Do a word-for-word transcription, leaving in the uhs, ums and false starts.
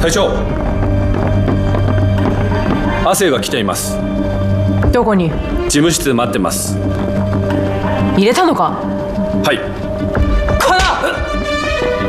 隊長、亜生が来ています。 どこに？ 事務室で待ってます。 入れたのか？ はい。